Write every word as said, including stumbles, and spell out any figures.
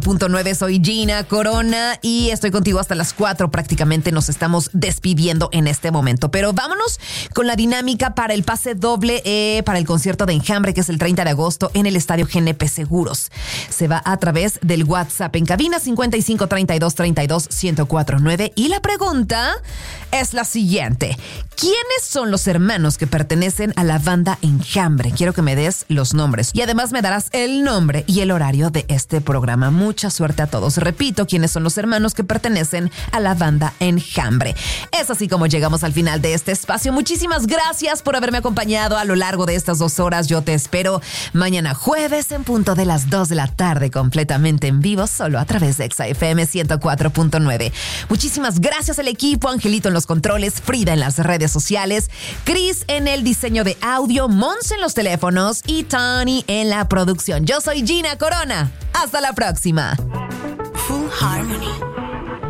punto nueve. Soy Gina Corona y estoy contigo hasta las cuatro. Prácticamente nos estamos despidiendo en este momento. Pero vámonos con la dinámica para el pase doble eh, para el concierto de Enjambre, que es el treinta de agosto en el Estadio G N P Seguros. Se va a través del WhatsApp en cabina cincuenta y cinco, treinta y dos, treinta y dos, ciento cuatro nueve. Y la pregunta es la siguiente. ¿Quiénes son los hermanos que pertenecen a la banda Enjambre? Quiero que me des los nombres y además me darás el nombre y el horario de este programa. Mucha suerte a todos. Repito, ¿quiénes son los hermanos que pertenecen a la banda Enjambre? Es así como llegamos al final de este espacio. Muchísimas gracias por haberme acompañado a lo largo de estas dos horas. Yo te espero mañana jueves en punto de las dos de la tarde, completamente en vivo, solo a través de Exa F M ciento cuatro punto nueve. Muchísimas gracias al equipo, Angelito en los controles, Frida en las redes sociales, Chris en el diseño de audio, Mons en los teléfonos y Tony en la producción. Yo soy Gina Corona. Hasta la próxima. Full Harmony.